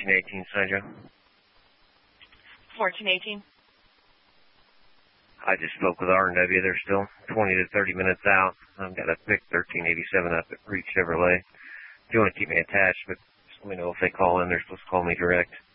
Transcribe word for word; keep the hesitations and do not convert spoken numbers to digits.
fourteen eighteen, Sanjo. fourteen eighteen. I just spoke with R and W. They're still twenty to thirty minutes out. I've got to pick thirteen eighty-seven up at Reed Chevrolet. If you want to keep me attached, but just let me know if they call in. They're supposed to call me direct.